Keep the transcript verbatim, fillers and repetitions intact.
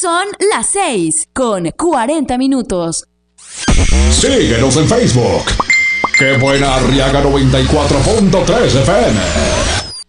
Son las seis con cuarenta minutos. Síguenos en Facebook. ¡Qué buena! Arriaga noventa y cuatro punto tres F M.